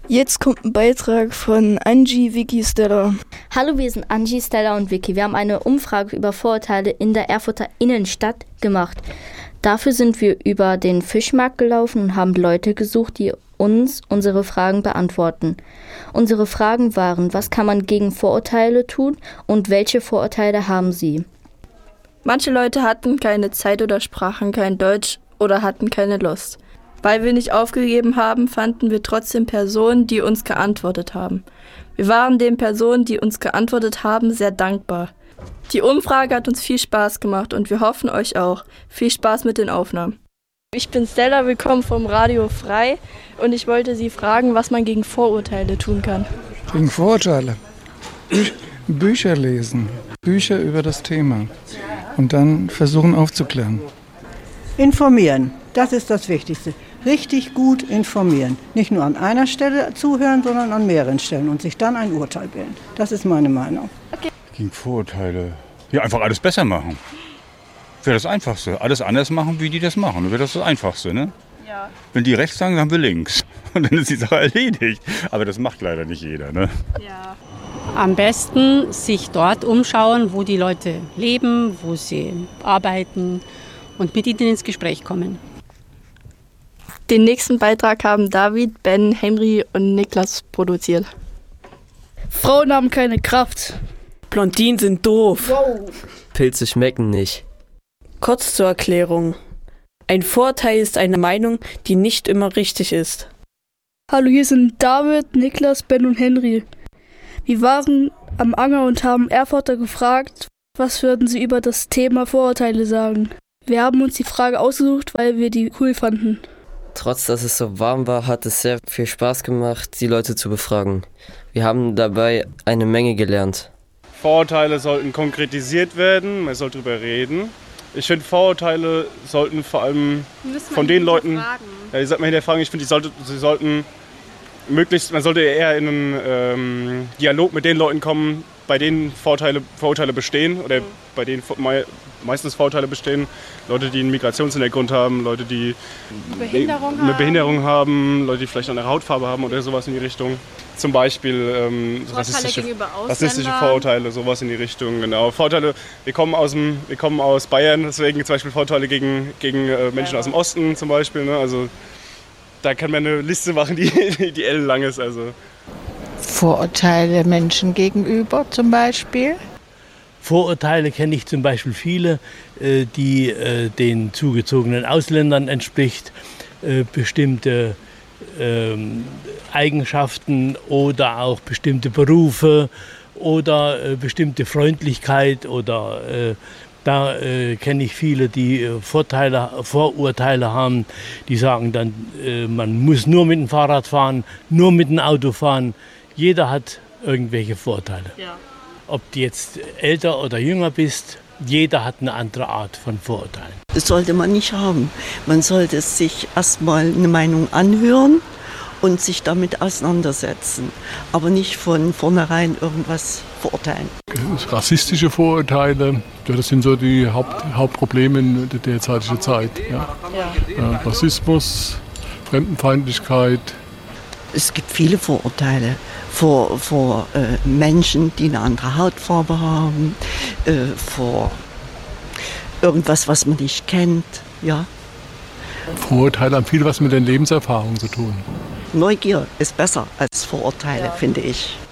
Jetzt kommt ein Beitrag von Angie, Vicky, Stella. Hallo, wir sind Angie, Stella und Vicky. Wir haben eine Umfrage über Vorurteile in der Erfurter Innenstadt gemacht. Dafür sind wir über den Fischmarkt gelaufen und haben Leute gesucht, die uns unsere Fragen beantworten. Unsere Fragen waren: Was kann man gegen Vorurteile tun und welche Vorurteile haben sie? Manche Leute hatten keine Zeit oder sprachen kein Deutsch oder hatten keine Lust. Weil wir nicht aufgegeben haben, fanden wir trotzdem Personen, die uns geantwortet haben. Wir waren den Personen, die uns geantwortet haben, sehr dankbar. Die Umfrage hat uns viel Spaß gemacht und wir hoffen euch auch. Viel Spaß mit den Aufnahmen. Ich bin Stella, willkommen vom Radio Frei und ich wollte Sie fragen, was man gegen Vorurteile tun kann. Gegen Vorurteile? Bücher lesen, Bücher über das Thema und dann versuchen aufzuklären. Informieren, das ist das Wichtigste. Richtig gut informieren. Nicht nur an einer Stelle zuhören, sondern an mehreren Stellen und sich dann ein Urteil bilden. Das ist meine Meinung. Okay. Gegen Vorurteile? Ja, einfach alles besser machen. Wäre das Einfachste. Alles anders machen, wie die das machen. Wäre das Einfachste, ne? Ja. Wenn die rechts sagen, dann haben wir links. Und dann ist die Sache erledigt. Aber das macht leider nicht jeder, ne? Ja. Am besten sich dort umschauen, wo die Leute leben, wo sie arbeiten und mit ihnen ins Gespräch kommen. Den nächsten Beitrag haben David, Ben, Henry und Niklas produziert. Frauen haben keine Kraft. Blondinen sind doof. Wow. Pilze schmecken nicht. Kurz zur Erklärung. Ein Vorurteil ist eine Meinung, die nicht immer richtig ist. Hallo, hier sind David, Niklas, Ben und Henry. Wir waren am Anger und haben Erfurter gefragt, was würden sie über das Thema Vorurteile sagen. Wir haben uns die Frage ausgesucht, weil wir die cool fanden. Trotz dass es so warm war, hat es sehr viel Spaß gemacht, die Leute zu befragen. Wir haben dabei eine Menge gelernt. Vorurteile sollten konkretisiert werden, man sollte darüber reden. Ich finde, Vorurteile sollten vor allem von den Leuten, ja, die sollten man hinterfragen. Ich finde, sie sollten möglichst, man sollte eher in einen Dialog mit den Leuten kommen, bei denen Vorurteile bestehen oder bei denen meistens Vorurteile bestehen. Leute, die einen Migrationshintergrund haben, Leute, die eine Behinderung haben, Leute, die vielleicht eine andere Hautfarbe haben oder sowas in die Richtung. Zum Beispiel rassistische Vorurteile, sowas in die Richtung. Genau. Vorurteile, wir kommen aus Bayern, deswegen zum Beispiel Vorurteile gegen Menschen aus dem Osten zum Beispiel. Ne? Also da kann man eine Liste machen, die ellenlang ist. Also. Vorurteile Menschen gegenüber zum Beispiel. Vorurteile kenne ich zum Beispiel viele, die den zugezogenen Ausländern entspricht, bestimmte Eigenschaften oder auch bestimmte Berufe oder bestimmte Freundlichkeit oder da kenne ich viele, die Vorurteile haben, die sagen dann, man muss nur mit dem Fahrrad fahren, nur mit dem Auto fahren. Jeder hat irgendwelche Vorteile. Ja. Ob du jetzt älter oder jünger bist, jeder hat eine andere Art von Vorurteilen. Das sollte man nicht haben. Man sollte sich erstmal eine Meinung anhören und sich damit auseinandersetzen, aber nicht von vornherein irgendwas verurteilen. Rassistische Vorurteile, das sind so die Hauptprobleme in der derzeitigen Zeit. Ja. Ja. Rassismus, Fremdenfeindlichkeit. Es gibt viele Vorurteile vor Menschen, die eine andere Hautfarbe haben, vor irgendwas, was man nicht kennt. Ja. Vorurteile haben viel was mit den Lebenserfahrungen zu tun. Neugier ist besser als Vorurteile, finde ich.